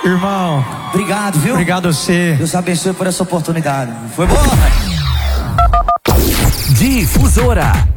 Irmão, Obrigado, viu? obrigado a você. Deus abençoe por essa oportunidade. Foi bom? Difusora.